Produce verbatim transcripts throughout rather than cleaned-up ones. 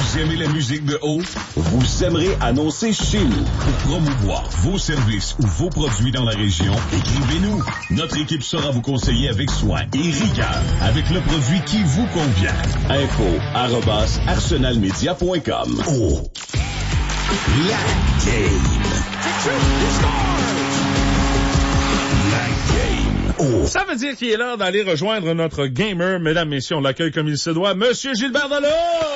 Vous aimez la musique de haut? Vous aimerez annoncer chez nous. Pour promouvoir vos services ou vos produits dans la région, écrivez-nous. Notre équipe saura vous conseiller avec soin et rigueur, avec le produit qui vous convient. Info arobase arsenalmedia point com. Oh! La game! La game! Oh! Ça veut dire qu'il est l'heure d'aller rejoindre notre gamer. Mesdames, messieurs, on l'accueille comme il se doit. Monsieur Gilbert Delhomme!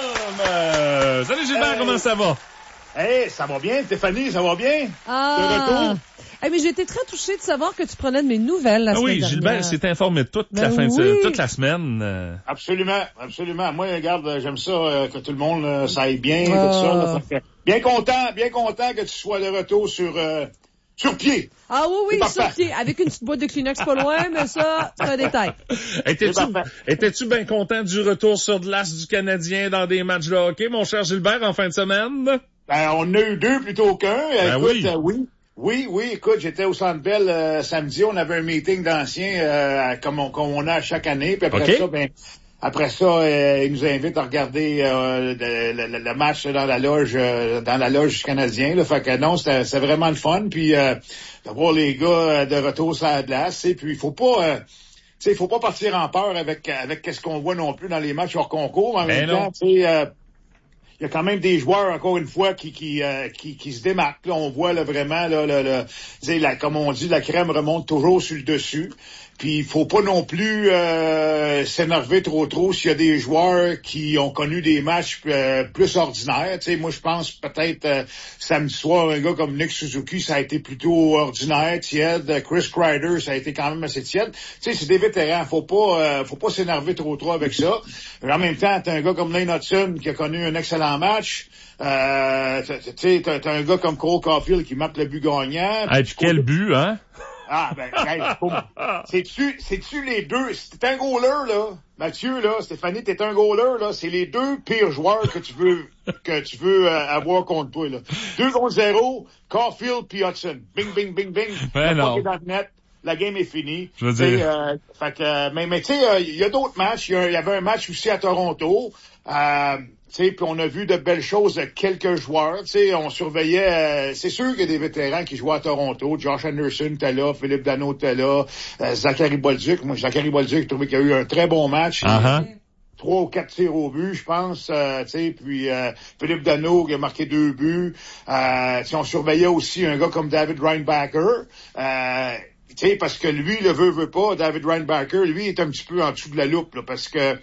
Euh, salut Gilbert, hey. Comment ça va? Hey, ça va bien, Stéphanie, ça va bien? Ah! De retour? Hey, mais j'ai été très touchée de savoir que tu prenais de mes nouvelles la ah semaine oui, dernière. Gilbert s'est informé toute ben la fin oui. de toute la semaine. Euh... Absolument, absolument. Moi, regarde, j'aime ça, euh, que tout le monde euh, ça aille bien, ah. tout ça. Là, fait que, bien content, bien content que tu sois de retour sur... Euh, Sur pied. Ah oui, oui, sur pied. Avec une petite boîte de Kleenex pas loin, mais ça, c'est un détail. Étais-tu, étais-tu bien content du retour sur de l'As du Canadien dans des matchs de hockey, mon cher Gilbert, en fin de semaine? Ben, on a eu deux plutôt qu'un. Ben écoute, oui. Euh, oui. Oui, oui, écoute, j'étais au Centre Bell euh, samedi, on avait un meeting d'anciens euh, comme, on, comme on a chaque année, puis après okay. ça, ben... Après ça, euh, il nous invite à regarder euh, le, le, le match dans la loge euh, dans la loge du Canadien. Là. Fait que non, c'était, c'était vraiment le fun. Puis euh, de voir les gars euh, de retour sur la glace. Et puis il faut pas euh, tu sais, il faut pas partir en peur avec avec qu'est-ce qu'on voit non plus dans les matchs hors concours. En ben même temps, tu sais, euh, il y a quand même des joueurs, encore une fois, qui qui euh, qui, qui se démarquent. Là, on voit là, vraiment, là, le, le, tu sais, la, comme on dit, la crème remonte toujours sur le dessus. Puis il faut pas non plus euh, s'énerver trop trop s'il y a des joueurs qui ont connu des matchs euh, plus ordinaires. Tu sais, moi je pense peut-être euh, samedi soir, un gars comme Nick Suzuki, ça a été plutôt ordinaire, tiède. Chris Kreider, ça a été quand même assez tiède. Tu sais, c'est des vétérans. Faut pas euh, faut pas s'énerver trop trop avec ça. Mais en même temps, t'as un gars comme Lane Hudson qui a connu un excellent match. Euh, tu sais, t'as, t'as un gars comme Cole Caulfield qui marque le but gagnant. Ah, puis quel but, hein? Ah, ben, hey, c'est-tu, c'est-tu les deux, si t'es un goaler, là, Mathieu, là, Stéphanie, t'es un goaler, là, c'est les deux pires joueurs que tu veux, que tu veux euh, avoir contre toi, là. Deux contre zéro, Caulfield puis Hudson. Bing, bing, bing, bing. Ben non. Dans le net, la game est finie. Je veux dire. Euh, fait que, euh, mais, mais tu sais, il euh, y a d'autres matchs. Il y, y avait un match aussi à Toronto. Euh, tu sais, puis on a vu de belles choses de quelques joueurs. Tu sais, on surveillait... Euh, c'est sûr qu'il y a des vétérans qui jouaient à Toronto. Josh Anderson était là, Philippe Danault était là, euh, Zachary Bolduc. Moi, Zachary Bolduc, j'ai trouvé qu'il y a eu un très bon match. Uh-huh. Trois ou quatre tirs au but, je pense. Euh, tu sais, puis euh, Philippe Danault qui a marqué deux buts. Euh, on surveillait aussi un gars comme David Reinbacher. Euh, Tu sais, parce que lui, le veut, veut pas, David Reinbacher, lui, est un petit peu en dessous de la loupe, là, parce que...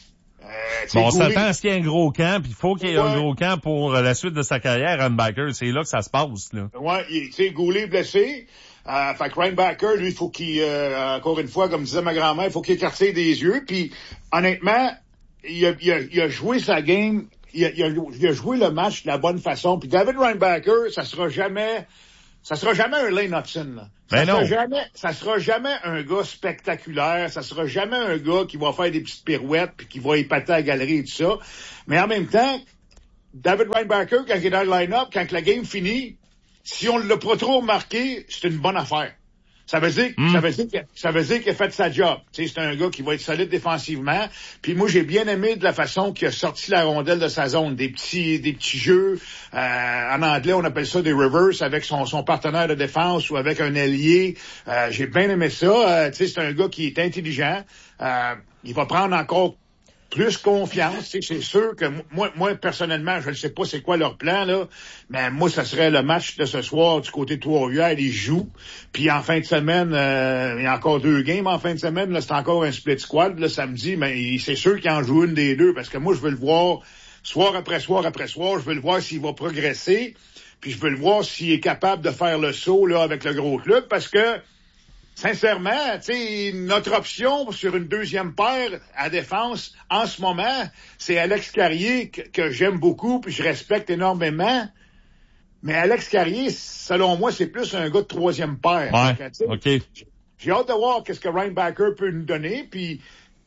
Euh, bon, on Goulet... s'attend à ce qu'il y ait un gros camp, puis il faut qu'il y ait ouais. un gros camp pour la suite de sa carrière, Reinbacher. C'est là que ça se passe, là. Ouais, tu sais, Goulet blessé. Euh, fait que Reinbacher, lui, il faut qu'il, euh, encore une fois, comme disait ma grand-mère, il faut qu'il écarte des yeux. Puis, honnêtement, il a, il a, il a joué sa game, il a, il, a, il a joué le match de la bonne façon. Puis David Reinbacher, ça sera jamais... Ça sera jamais un Lane Hudson, là. Ben ça non. Sera jamais, ça sera jamais un gars spectaculaire. Ça sera jamais un gars qui va faire des petites pirouettes puis qui va épater à la galerie et tout ça. Mais en même temps, David Reinbacher, quand il est dans le line-up, quand la game finit, si on l'a pas trop marqué, c'est une bonne affaire. Ça veut dire, mm. ça veut dire, que, ça veut dire qu'il a fait sa job. Tu sais, c'est un gars qui va être solide défensivement. Puis moi, j'ai bien aimé de la façon qu'il a sorti la rondelle de sa zone, des petits, des petits jeux. Euh, en anglais, on appelle ça des reverse avec son, son partenaire de défense ou avec un ailier. Euh, j'ai bien aimé ça. Euh, tu sais, c'est un gars qui est intelligent. Euh, il va prendre encore plus confiance. Tu sais, c'est sûr que moi, moi personnellement, je ne sais pas c'est quoi leur plan là, mais moi, ça serait le match de ce soir du côté de Trois-Rivières. Ils jouent. Puis en fin de semaine, euh, il y a encore deux games en fin de semaine. Là, c'est encore un split squad le samedi, mais c'est sûr qu'il en joue une des deux parce que moi, je veux le voir soir après soir après soir. Je veux le voir s'il va progresser. Puis je veux le voir s'il est capable de faire le saut là avec le gros club parce que sincèrement, tu sais, notre option sur une deuxième paire à défense en ce moment, c'est Alex Carrier que, que j'aime beaucoup puis je respecte énormément. Mais Alex Carrier, selon moi, c'est plus un gars de troisième paire. Ouais, donc, OK. J'ai hâte de voir qu'est-ce que Reinbacher peut nous donner. Puis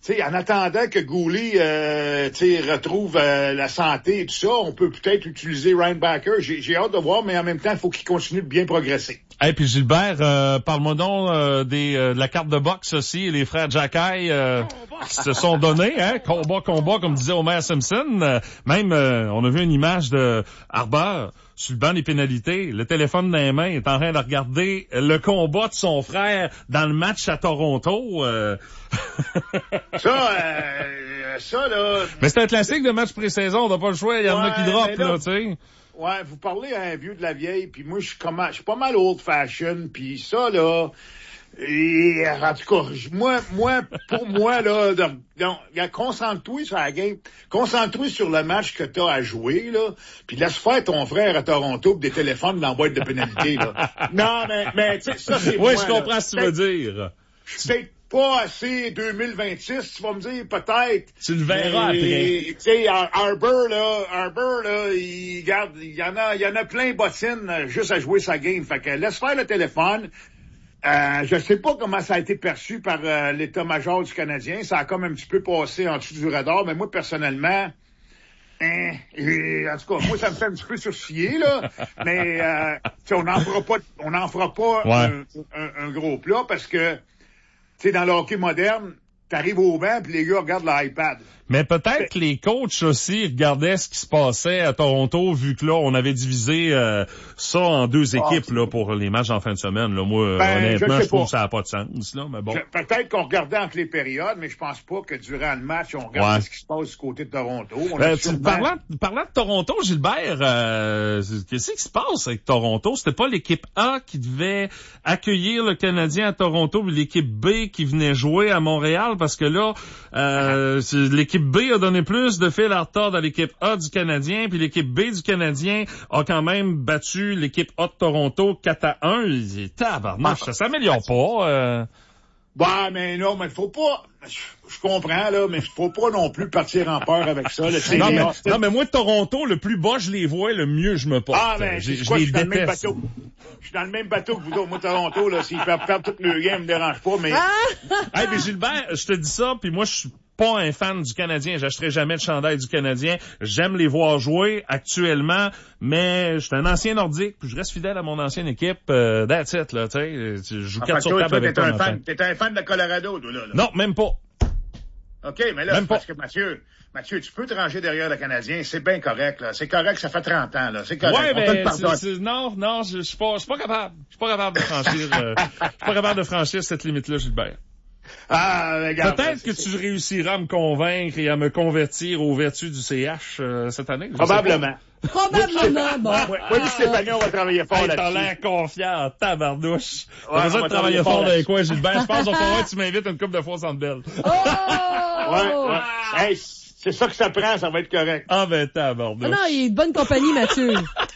sais, en attendant que Goulet, euh, tu sais, retrouve euh, la santé et tout ça, on peut peut-être utiliser Ryan Backer. J'ai, j'ai hâte de voir, mais en même temps, il faut qu'il continue de bien progresser. Et hey, puis Gilbert, euh, parle-moi donc euh, des, euh, de la carte de boxe aussi, les frères Jacky euh, qui se sont donnés, hein, combat, combat, comme disait Homer Simpson. Euh, même, euh, on a vu une image de Harbour sur le banc des pénalités, le téléphone dans les mains, est en train de regarder le combat de son frère dans le match à Toronto. Euh... ça, euh, ça, là... Mais c'est un classique de match pré-saison, on n'a pas le choix, il y en ouais, a qui drop, là, là tu sais. Ouais, vous parlez à un vieux de la vieille, puis moi, je suis comme, je suis pas mal old fashion, puis ça, là, et, en tout cas, moi, moi, pour moi, là, donc, donc, concentre-toi sur la game, concentre-toi sur le match que t'as à jouer, là, puis laisse faire ton frère à Toronto pis des téléphones dans la boîte de pénalité, là. Non, mais, mais, tu sais, ça, c'est moi. Oui, je comprends là. ce que tu veux dire. Je suis peut-être pas assez deux mille vingt-six, tu vas me dire, peut-être. Tu le verras mais, après. Tu sais, Harbour, là, Harbour, là, il garde, il y en a, il y en a plein bottines juste à jouer sa game. Fait que laisse faire le téléphone. Euh, je sais pas comment ça a été perçu par euh, l'état-major du Canadien. Ça a comme un petit peu passé en dessous du radar, mais moi, personnellement, hein, et, en tout cas, moi, ça me fait un petit peu sourciller, là. Mais, euh, on n'en fera pas, on n'en fera pas ouais. un, un, un gros plat parce que, tu sais, dans le hockey moderne, t'arrives au banc puis les gars regardent l'iPad. Mais peut-être que les coachs aussi regardaient ce qui se passait à Toronto, vu que là, on avait divisé euh, ça en deux équipes ah, là pour les matchs en fin de semaine. Là. Moi, ben, honnêtement, je, je trouve que ça n'a pas de sens. Là, mais bon. Je, peut-être qu'on regardait entre les périodes, mais je pense pas que durant le match, on regarde ouais. ce qui se passe du côté de Toronto. On ben, tu, sûrement... parlant, parlant de Toronto, Gilbert, euh, qu'est-ce qui se passe avec Toronto? C'était pas l'équipe A qui devait accueillir le Canadien à Toronto, mais l'équipe B qui venait jouer à Montréal, parce que là, euh, uh-huh. l'équipe B a donné plus de fil à retard dans l'équipe A du Canadien, puis l'équipe B du Canadien a quand même battu l'équipe A de Toronto quatre à un. Tabarnouche, ça s'améliore pas. Euh... Bah, mais non, mais faut pas... Je, je comprends, là, mais faut pas non plus partir en peur avec ça. Là, non, mais, non, mais moi, Toronto, le plus bas je les vois, le mieux je me porte. Ah, ben, je, je, je suis dans le même bateau. Je suis dans le même bateau que vous autres. Moi, Toronto, là, s'ils peuvent perdre tout le game, me dérange pas, mais... Ah! Hey, mais Gilbert, je te dis ça, puis moi, je suis pas un fan du Canadien. J'achèterai jamais de chandail du Canadien. J'aime les voir jouer actuellement, mais je suis un ancien nordique, puis je reste fidèle à mon ancienne équipe. Euh, that's it, là, tu sais. Je joue quatre sur table avec toi. T'es un fan, t'es un fan de Colorado, toi, là, là. Non, même pas. OK, mais là, c'est parce que Mathieu, Mathieu, tu peux te ranger derrière le Canadien, c'est bien correct, là. C'est correct, ça fait trente ans, là. C'est correct. Ouais, mais c'est, c'est, non, non, je, je suis pas, je suis pas capable. Je suis pas capable de franchir, euh, je suis pas capable de franchir cette limite-là, Gilbert. Ah, regarde. Peut-être que tu réussiras à me convaincre et à me convertir aux vertus du C H euh, cette année. Probablement. Probablement, bon. Moi, moi, Stéphanie, on va travailler fort hey, là-dessus. T'as l'air confiant, tabarnouche. Ouais, T'as besoin de travailler fort dans les coins, Gilbert. Je pense qu'on va tu m'invites une couple de fois au Centre Bell. Oh! Ouais, ouais. Hey, c'est ça que ça prend, ça va être correct. Ah, ben, tabarnouche. Ah non, il est de bonne compagnie, Mathieu.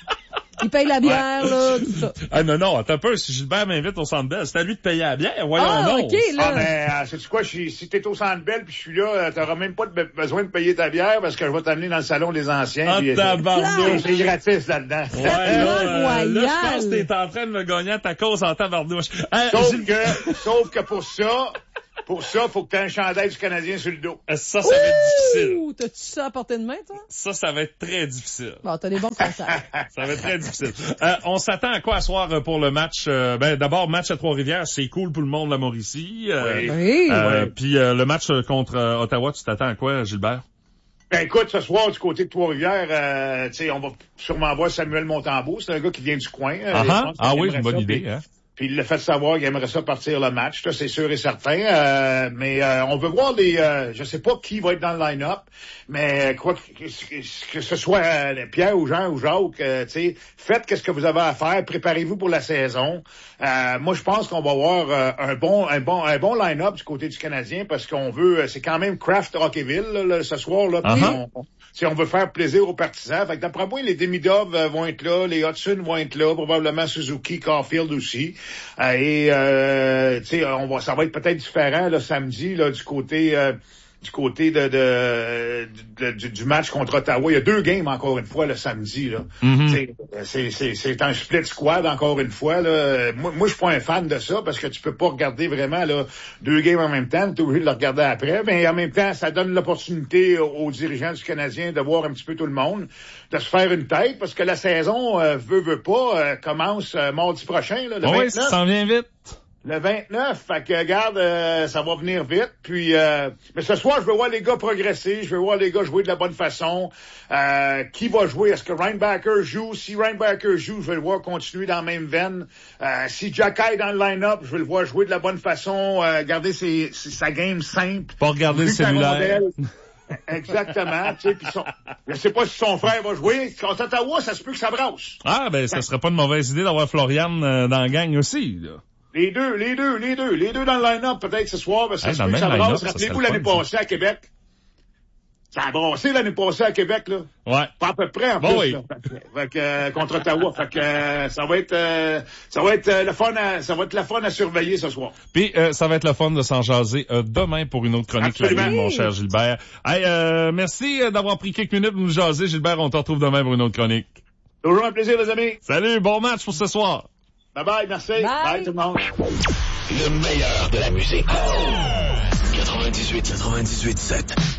Il paye la bière, ouais. là, tout ça. Ah non, non, attends un peu, si Gilbert m'invite au Centre Bell, c'est à lui de payer la bière, voyons ah, non. OK, là. Ah, mais, euh, sais-tu quoi, je, si t'es au Centre Bell puis je suis là, t'auras même pas de be- besoin de payer ta bière parce que je vais t'amener dans le salon des anciens. Ah, puis, tabarnouche. C'est gratis là-dedans. Ouais, là, euh, là, je pense que t'es en train de me gagner à ta cause en tabarnouche. Euh, sauf Gilles... que, sauf que pour ça, pour ça, faut que t'aies un chandail du Canadien sur le dos. Ça, ça va être difficile. T'as-tu ça à portée de main, toi? Ça, ça va être très difficile. Bon, t'as des bons conseils. Ça va être très difficile. Euh, on s'attend à quoi à soir pour le match? Euh, ben, d'abord, match à Trois-Rivières, c'est cool pour le monde de la Mauricie. Euh, oui. oui. Euh, oui. Puis euh, le match contre euh, Ottawa, tu t'attends à quoi, Gilbert? Ben écoute, ce soir, du côté de Trois-Rivières, euh, tu sais, on va sûrement voir Samuel Montembeau. C'est un gars qui vient du coin. Uh-huh. Euh, ah oui, c'est une bonne ça, idée. Puis, hein? puis il l'a fait savoir qu'il aimerait ça partir le match, ça, c'est sûr et certain. Euh, mais euh, on veut voir les... Euh, je sais pas qui va être dans le line-up, mais quoi que, que, que ce soit euh, Pierre ou Jean ou Jacques, euh, tu sais, faites qu'est-ce que vous avez à faire, préparez-vous pour la saison. Euh, moi, je pense qu'on va avoir euh, un bon un bon un bon line-up du côté du Canadien parce qu'on veut... C'est quand même Kraft Hockeyville là, là, ce soir, là. Uh-huh. on, Si on veut faire plaisir aux partisans. Fait que d'après moi, les Demidov euh, vont être là, les Hudson vont être là, probablement Suzuki, Caulfield aussi. Euh, et euh, tu sais, on va, ça va être peut-être différent là samedi là du côté euh, du côté de, de, de, de du match contre Ottawa. Il y a deux games encore une fois le samedi. Là. Mm-hmm. C'est, c'est, c'est un split squad encore une fois. Là. Moi, moi je suis pas un fan de ça parce que tu peux pas regarder vraiment là, deux games en même temps. Tu es obligé de le regarder après. Mais en même temps, ça donne l'opportunité aux dirigeants du Canadien de voir un petit peu tout le monde, de se faire une tête parce que la saison, euh, veut, veut pas, euh, commence euh, mardi prochain. Là, le oui, vingt-neuf. Ça s'en vient vite. Le vingt-neuf, fait que regarde, euh, ça va venir vite. Puis, euh, mais ce soir, je veux voir les gars progresser, je veux voir les gars jouer de la bonne façon. Euh, qui va jouer? Est-ce que Reinbacker joue? Si Reinbacker joue, je veux le voir continuer dans la même veine. Euh, si Jacky est dans le line-up, je veux le voir jouer de la bonne façon, euh, garder ses, ses, sa game simple. Pas regarder le cellulaire. Exactement, tu sais, puis son, je sais pas si son frère va jouer. Contre Ottawa, ça se peut que ça brasse. Ah, ben, ça serait pas une mauvaise idée d'avoir Florian euh, dans la gang aussi, là. Les deux, les deux, les deux, les deux dans le line-up peut-être ce soir, parce que hey, ça se peut que ça brasse. Rappelez-vous l'année fun, passée à Québec. Ça a brassé l'année passée à Québec, là. Ouais. Pas à peu près, en bon, plus, oui. là. Fait que, euh, contre Ottawa. Fait que, euh, ça va être, euh, ça va être, euh, le fun à, ça va être le fun à surveiller ce soir. Puis, euh, ça va être le fun de s'en jaser, euh, demain pour une autre chronique, là, mon cher Gilbert. Hey, euh, merci d'avoir pris quelques minutes pour nous jaser, Gilbert. On te retrouve demain pour une autre chronique. Toujours un plaisir, les amis. Salut, bon match pour ce soir. Bye bye, merci. Bye, bye tout le monde. Le meilleur de la musique. quatre-vingt-dix-huit, quatre-vingt-dix-huit, sept.